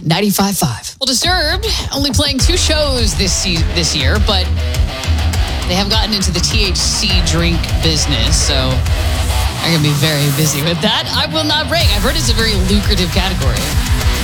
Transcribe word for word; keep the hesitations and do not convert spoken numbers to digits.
ninety-five point five. Well, Disturbed only playing two shows this se- this year, but they have gotten into the T H C drink business, so they're going to be very busy with that. I will not break. I've heard it's a very lucrative category.